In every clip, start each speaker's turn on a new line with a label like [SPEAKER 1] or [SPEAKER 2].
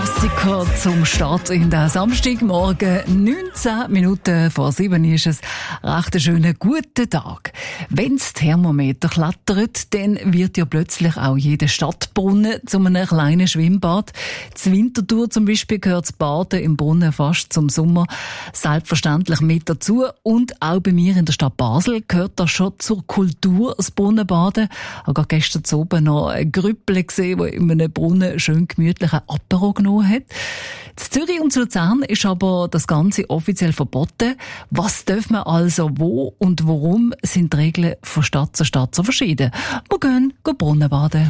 [SPEAKER 1] Klassiker zum Start in den Samstagmorgen. 19 Minuten vor 7 ist es. Recht ein schöner, guten Tag. Wenn das Thermometer klettert, dann wird ja plötzlich auch jeder Stadtbrunnen zu einem kleinen Schwimmbad. Zur Winterthur zum Beispiel gehört das Baden im Brunnen fast zum Sommer selbstverständlich mit dazu. Und auch bei mir in der Stadt Basel gehört das schon zur Kultur, das Brunnenbaden. Ich habe gestern oben noch ein Grüppel gesehen, der in einem Brunnen schön gemütlich ein Apero genommen hat. In Zürich und Luzern ist aber das Ganze offiziell verboten. Was darf man also wo und warum sind die Regeln von Stadt zu Stadt so verschieden? Wir gehen Brunnen baden.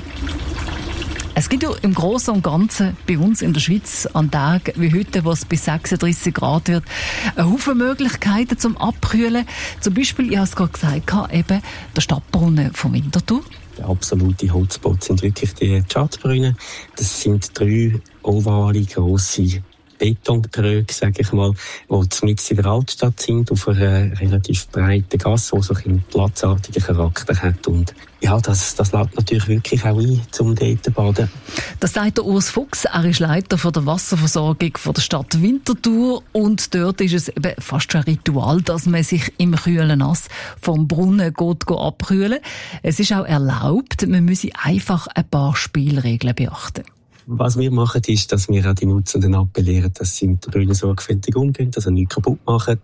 [SPEAKER 1] Es gibt ja im Großen und Ganzen bei uns in der Schweiz an Tagen wie heute, wo es bis 36 Grad wird, eine Haufen Möglichkeiten zum Abkühlen. Zum Beispiel, ich habe es gerade gesagt, eben der Stadtbrunnen von Winterthur.
[SPEAKER 2] Der absolute Hotspot sind wirklich die Schatzbrunnen. Das sind 3 ovale, grosse Betontröge, sage ich mal, die mitten in der Altstadt sind, auf einer relativ breiten Gasse, die so einen platzartigen Charakter hat. Und ja, das lädt natürlich wirklich auch ein, zum dort zu baden. Das sagt der Urs Fuchs. Er ist Leiter von der Wasserversorgung von der Stadt Winterthur. Und dort ist es eben fast schon ein Ritual, dass man sich im kühlen Nass vom Brunnen geht abkühlen. Es ist auch erlaubt, man müsse einfach ein paar Spielregeln beachten. Was wir machen, ist, dass wir auch die Nutzenden appellieren, dass sie mit der Brunnen sorgfältig umgehen, dass sie nichts kaputt machen.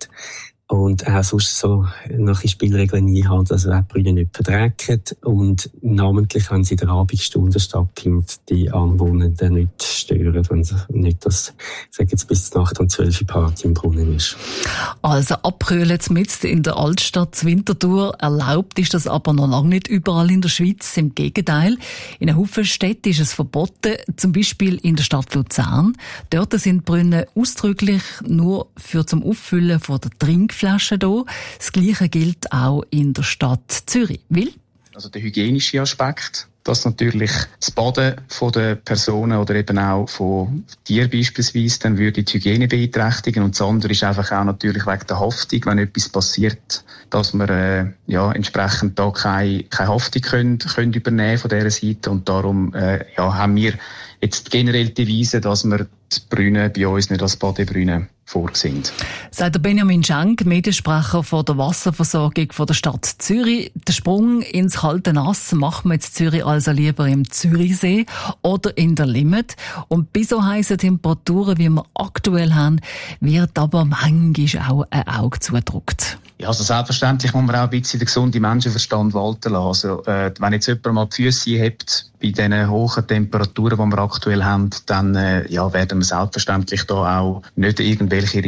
[SPEAKER 2] Und auch sonst so nach den Spielregeln einhalten, dass die Brunnen nicht verdrecken. Und namentlich, wenn sie in der Abendstunde stattfindet, die Anwohnenden nicht stören, wenn sie nicht das, sagen jetzt bis Nacht um 12 Uhr Party im Brunnen ist. Also abkühlen mitten in der Altstadt Winterthur. Erlaubt ist das aber noch lange nicht überall in der Schweiz. Im Gegenteil. In einem Haufen Städten ist es verboten. Zum Beispiel in der Stadt Luzern. Dort sind Brunnen ausdrücklich nur für zum Auffüllen von der Trinkflasche da. Das Gleiche gilt auch in der Stadt Zürich. Will?
[SPEAKER 3] Also der hygienische Aspekt, dass natürlich das Baden von den Personen oder eben auch von Tieren beispielsweise dann würde die Hygiene beeinträchtigen. Und das andere ist einfach auch natürlich wegen der Haftung, wenn etwas passiert, dass wir entsprechend da keine Haftung können übernehmen von dieser Seite. Und darum haben wir jetzt generell die Weise, dass wir die Brunnen bei uns nicht als Badebrunnen vorgesehen.
[SPEAKER 1] Sagt der Benjamin Schenk, Mediensprecher von der Wasserversorgung von der Stadt Zürich. Den Sprung ins kalte Nass macht man in Zürich also lieber im Zürichsee oder in der Limmat. Und bei so heissen Temperaturen, wie wir aktuell haben, wird aber manchmal auch ein Auge zugedrückt.
[SPEAKER 3] Ja, also selbstverständlich muss man auch ein bisschen den gesunden Menschenverstand walten lassen. Also, wenn jetzt jemand mal die Füsse hebt, bei diesen hohen Temperaturen, die wir aktuell haben, dann werden wir selbstverständlich da auch nicht irgendwelche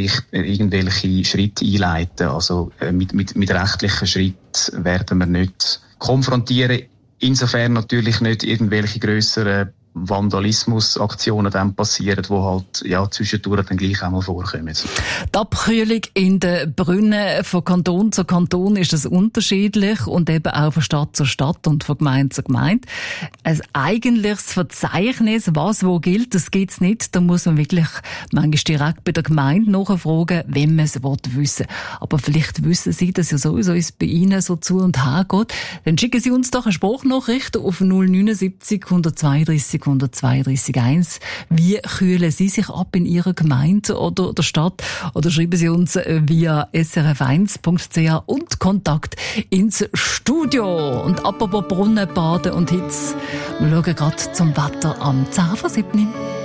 [SPEAKER 3] Schritte einleiten. Also mit rechtlichen Schritten werden wir nicht konfrontieren. Insofern natürlich nicht irgendwelche grösseren Vandalismusaktionen dann passieren, die halt zwischendurch dann gleich einmal vorkommen.
[SPEAKER 1] Die Abkühlung in den Brunnen von Kanton zu Kanton ist das unterschiedlich und eben auch von Stadt zu Stadt und von Gemeinde zu Gemeinde. Ein eigentliches Verzeichnis, was wo gilt, das gibt's nicht. Da muss man wirklich manchmal direkt bei der Gemeinde nachfragen, wenn man es wissen will. Aber vielleicht wissen Sie das ja sowieso, ist bei Ihnen so zu und her geht. Dann schicken Sie uns doch eine Sprachnachricht auf 079 132 132.1. Wie kühlen Sie sich ab in Ihrer Gemeinde oder der Stadt? Oder schreiben Sie uns via srf1.ch und Kontakt ins Studio. Und apropos Brunnen, Baden und Hitze, wir schauen gerade zum Wetter am 10 vor 7.